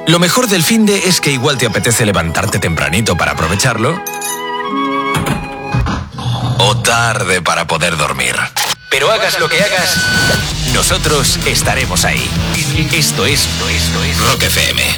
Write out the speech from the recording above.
Lo mejor del finde es que igual te apetece levantarte tempranito para aprovecharlo. O tarde para poder dormir. Pero hagas lo que hagas, nosotros estaremos ahí. Esto es Rock FM.